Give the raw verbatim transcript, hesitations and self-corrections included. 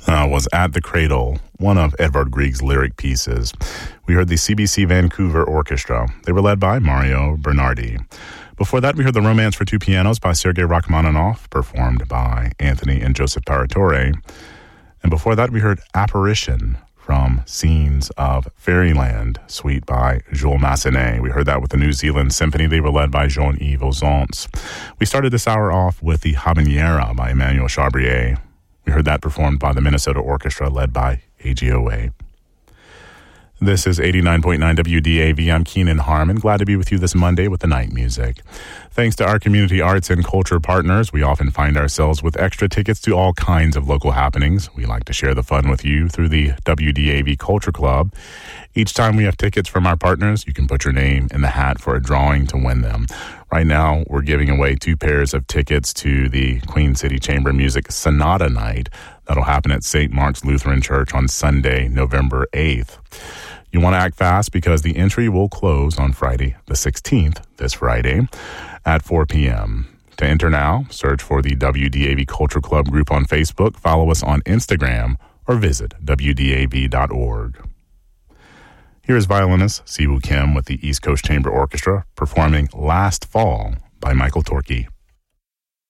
Uh, was At the Cradle, one of Edvard Grieg's lyric pieces. We heard the C B C Vancouver Orchestra. They were led by Mario Bernardi. Before that, we heard The Romance for Two Pianos by Sergei Rachmaninoff, performed by Anthony and Joseph Paratore. And before that, we heard Apparition from Scenes of Fairyland, suite by Jules Massenet. We heard that with the New Zealand Symphony. They were led by Jean-Yves Ozance. We started this hour off with the Habanera by Emmanuel Chabrier. We heard that performed by the Minnesota Orchestra, led by A G O A. This is eighty-nine point nine W D A V. I'm Keenan Harmon. Glad to be with you this Monday with the night music. Thanks to our community arts and culture partners, we often find ourselves with extra tickets to all kinds of local happenings. We like to share the fun with you through the W D A V Culture Club. Each time we have tickets from our partners, you can put your name in the hat for a drawing to win them. Right now, we're giving away two pairs of tickets to the Queen City Chamber Music Sonata Night. That'll happen at Saint Mark's Lutheran Church on Sunday, November eighth. You want to act fast because the entry will close on Friday the sixteenth, this Friday, at four p.m. To enter now, search for the W D A V Culture Club group on Facebook, follow us on Instagram, or visit W D A V dot org. Here is violinist Siwoo Kim with the East Coast Chamber Orchestra performing Last Fall by Michael Torkey.